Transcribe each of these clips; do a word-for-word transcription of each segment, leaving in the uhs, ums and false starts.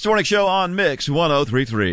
Morning Show on Mix one oh three point three.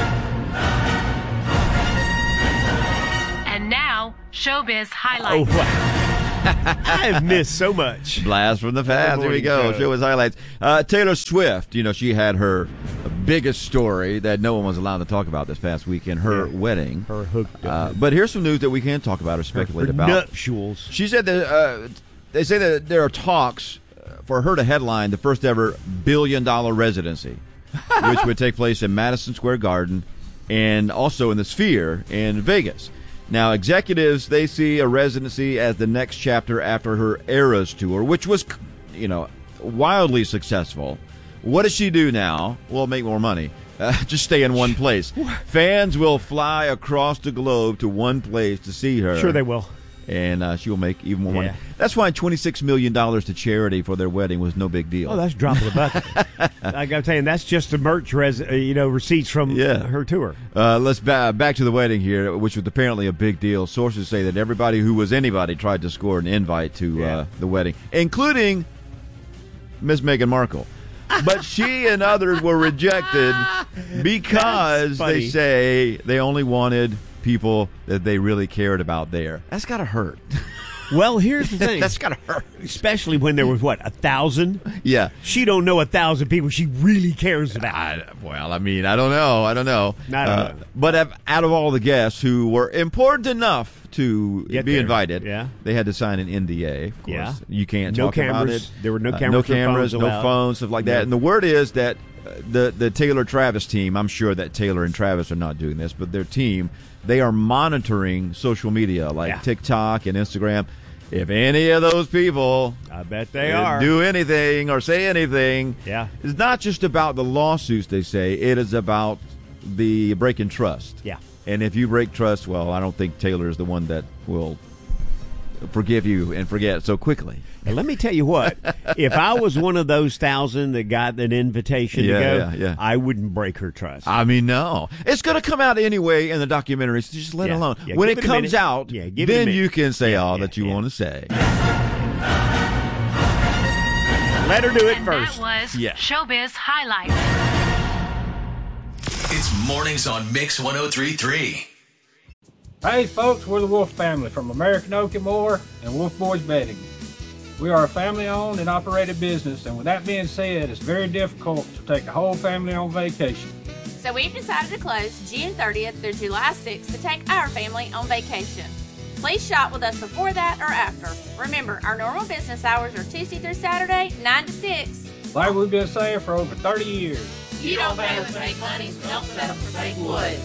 And now, Showbiz Highlights. Oh, wow. I've missed so much. Blast from the past. Here we go. Show. Showbiz Highlights. Uh, Taylor Swift, you know, she had her biggest story that no one was allowed to talk about this past weekend, her yeah. wedding. Her hooked up. Uh, but here's some news that we can talk about or speculate her, her about. Nuptials. She said that uh, they say that there are talks for her to headline the first ever billion dollar residency, which would take place in Madison Square Garden and also in the Sphere in Vegas. Now, executives, they see a residency as the next chapter after her Eras tour, which was, you know, wildly successful. What does she do now? Well, make more money. Uh, just stay in one place. Fans will fly across the globe to one place to see her. Sure they will. And uh, she will make even more money. Yeah. That's why twenty-six million dollars to charity for their wedding was no big deal. Oh, that's a drop in the bucket. Like I'm telling you, that's just the merch, res- uh, you know, receipts from yeah. her tour. Uh, let's ba- back to the wedding here, which was apparently a big deal. Sources say that everybody who was anybody tried to score an invite to yeah. uh, the wedding, including Miss Meghan Markle. But she and others were rejected because they say they only wanted people that they really cared about there. That's got to hurt. Well, here's the thing. That's got to hurt. Especially when there was, what, a thousand? Yeah. She don't know a thousand people she really cares about. I, well, I mean, I don't know. I don't know. I don't uh, know. But out of all the guests who were important enough to Get be there. invited, yeah. they had to sign an N D A, of course. Yeah. You can't no talk cameras. about it. There were no Uh, cameras, no or cameras, phones no allowed. phones, stuff like that. No. And the word is that uh, the, the Taylor-Travis team, I'm sure that Taylor and Travis are not doing this, but their team, they are monitoring social media like yeah. TikTok and Instagram. If any of those people I bet they are. do anything or say anything, yeah. it's not just about the lawsuits, they say. It is about the breaking trust. Yeah. And if you break trust, well, I don't think Taylor is the one that will forgive you and forget so quickly. And let me tell you what, if I was one of those thousand that got an invitation Yeah, to go, yeah, yeah. I wouldn't break her trust. I mean, no. It's going to come out anyway in the documentary, so just let Yeah. it alone. Yeah, when give it it a comes minute. out, Yeah, give it a then minute. you can say Yeah, all yeah, that you yeah. want to say. Let her do it and first. That was Yeah. Showbiz Highlights. It's mornings on Mix one oh three point three. Hey folks, we're the Wolf family from American Oak and Moore and Wolf Boys Bedding. We are a family-owned and operated business, and with that being said, it's very difficult to take a whole family on vacation. So we've decided to close June thirtieth through July sixth to take our family on vacation. Please shop with us before that or after. Remember, our normal business hours are Tuesday through Saturday, nine to six. Like we've been saying for over thirty years. You don't pay us to make money, so don't settle for fake wood.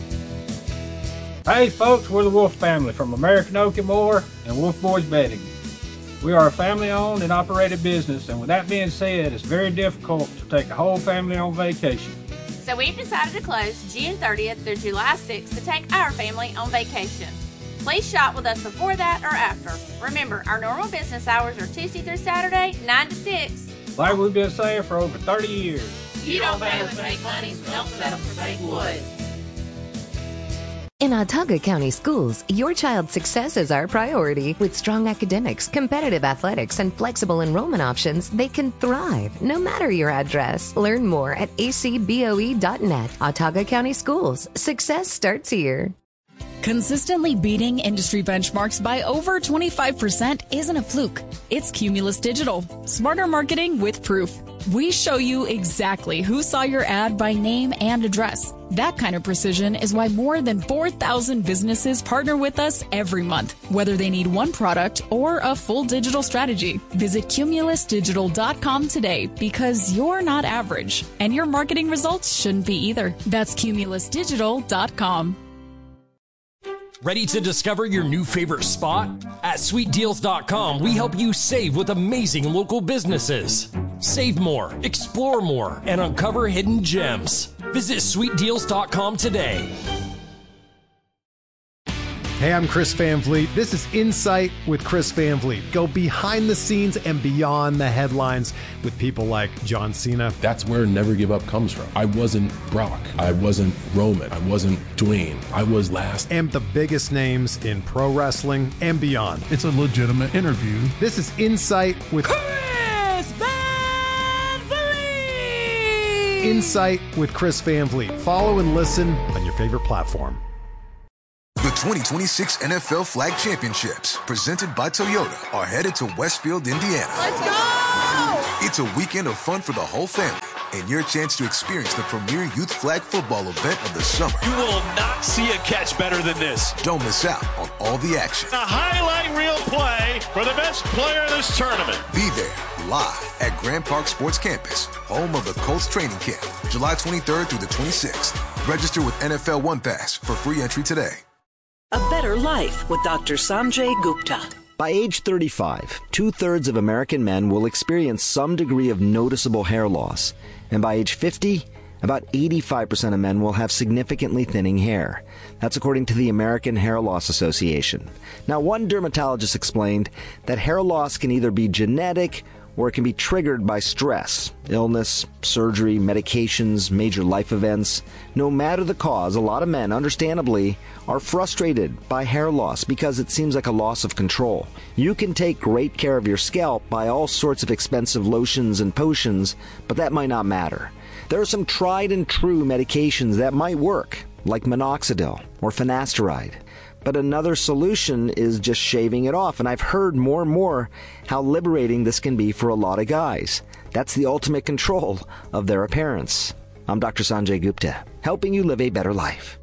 Hey folks, we're the Wolf family from American Oak and Moore and Wolf Boys Bedding. We are a family-owned and operated business, and with that being said, it's very difficult to take a whole family on vacation. So we've decided to close June thirtieth through July sixth to take our family on vacation. Please shop with us before that or after. Remember, our normal business hours are Tuesday through Saturday, nine to six. Like we've been saying for over thirty years. You don't pay us to make money, so don't settle for fake wood. In Autauga County Schools, your child's success is our priority. With strong academics, competitive athletics, and flexible enrollment options, they can thrive no matter your address. Learn more at a c b o e dot net. Autauga County Schools. Success starts here. Consistently beating industry benchmarks by over twenty-five percent isn't a fluke. It's Cumulus Digital. Smarter marketing with proof. We show you exactly who saw your ad by name and address. That kind of precision is why more than four thousand businesses partner with us every month, whether they need one product or a full digital strategy. Visit cumulus digital dot com today because you're not average, and your marketing results shouldn't be either. That's cumulus digital dot com. Ready to discover your new favorite spot? At sweet deals dot com, we help you save with amazing local businesses. Save more, explore more, and uncover hidden gems. Visit sweet deals dot com today. Hey, I'm Chris Van Vliet. This is Insight with Chris Van Vliet. Go behind the scenes and beyond the headlines with people like John Cena. That's where Never Give Up comes from. I wasn't Brock. I wasn't Roman. I wasn't Dwayne. I was last. And the biggest names in pro wrestling and beyond. It's a legitimate interview. This is Insight with Chris Van Vliet. Insight with Chris Van Vliet. Follow and listen on your favorite platform. The twenty twenty-six N F L Flag Championships, presented by Toyota, are headed to Westfield, Indiana. Let's go! It's a weekend of fun for the whole family and your chance to experience the premier youth flag football event of the summer. You will not see a catch better than this. Don't miss out on all the action. A highlight reel play for the best player in this tournament. Be there live at Grand Park Sports Campus, home of the Colts training camp, July twenty-third through the twenty-sixth. Register with N F L One Pass for free entry today. A better life with Doctor Sanjay Gupta. By age thirty-five, two-thirds of American men will experience some degree of noticeable hair loss. And by age fifty, about eighty-five percent of men will have significantly thinning hair. That's according to the American Hair Loss Association. Now, one dermatologist explained that hair loss can either be genetic or it can be triggered by stress, illness, surgery, medications, major life events. No matter the cause, a lot of men, understandably, are frustrated by hair loss because it seems like a loss of control. You can take great care of your scalp by all sorts of expensive lotions and potions, but that might not matter. There are some tried and true medications that might work, like minoxidil or finasteride. But another solution is just shaving it off, and I've heard more and more how liberating this can be for a lot of guys. That's the ultimate control of their appearance. I'm Doctor Sanjay Gupta, helping you live a better life.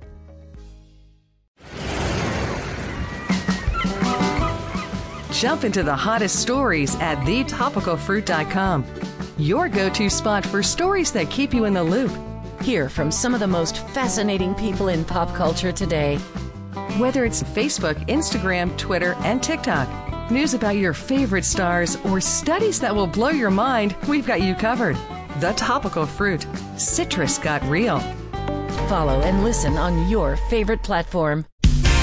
Jump into the hottest stories at the topical fruit dot com. Your go-to spot for stories that keep you in the loop. Hear from some of the most fascinating people in pop culture today. Whether it's Facebook, Instagram, Twitter, and TikTok, news about your favorite stars, or studies that will blow your mind, we've got you covered. The Topical Fruit. Citrus got real. Follow and listen on your favorite platform.